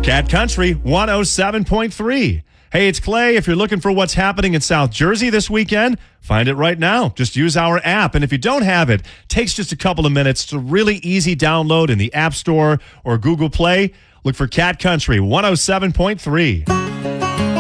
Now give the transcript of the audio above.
Cat Country 107.3. Hey, it's Clay. If you're looking for what's happening in South Jersey this weekend, find it right now. Just use our app. And if you don't have it, it takes just a couple of minutes. It's a really easy download in the App Store or Google Play. Look for Cat Country 107.3.